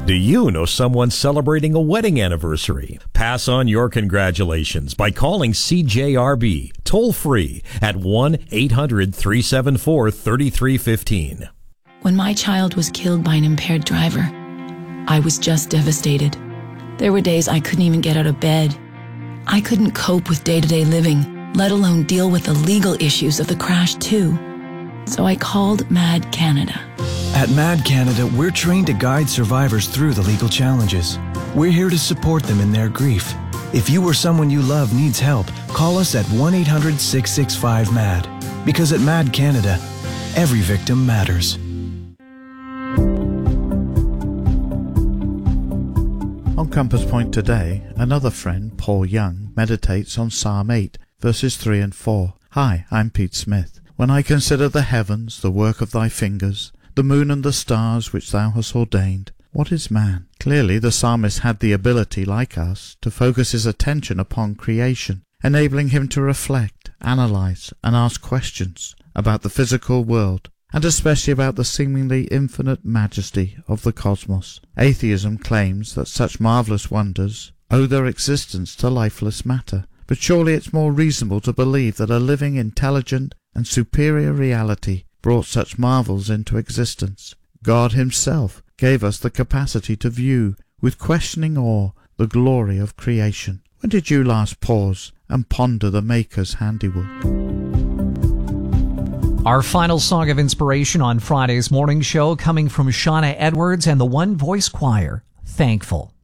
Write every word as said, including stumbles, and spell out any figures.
Do you know someone celebrating a wedding anniversary? Pass on your congratulations by calling C J R B toll-free at one eight hundred three seven four three three one five. When my child was killed by an impaired driver, I was just devastated. There were days I couldn't even get out of bed. I couldn't cope with day-to-day living, let alone deal with the legal issues of the crash too. So I called MAD Canada. At MAD Canada, we're trained to guide survivors through the legal challenges. We're here to support them in their grief. If you or someone you love needs help, call us at one eight hundred six six five M A D. Because at MAD Canada, every victim matters. On Compass Point today, another friend, Paul Young, meditates on Psalm eight, verses three and four. Hi, I'm Pete Smith. When I consider the heavens, the work of thy fingers, the moon and the stars which thou hast ordained, what is man? Clearly the psalmist had the ability, like us, to focus his attention upon creation, enabling him to reflect, analyze, and ask questions about the physical world, and especially about the seemingly infinite majesty of the cosmos. Atheism claims that such marvelous wonders owe their existence to lifeless matter, but surely it's more reasonable to believe that a living, intelligent, and superior reality brought such marvels into existence. God himself gave us the capacity to view with questioning awe the glory of creation. When did you last pause and ponder the Maker's handiwork? Our final song of inspiration on Friday's morning show coming from Shauna Edwards and the One Voice Choir, Thankful.